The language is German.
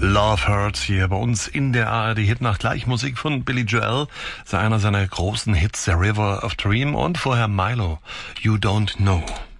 Love Hurts hier bei uns in der ARD Hitnacht. Gleich Musik von Billy Joel, einer seiner großen Hits, The River of Dream, und vorher Milo, You Don't Know.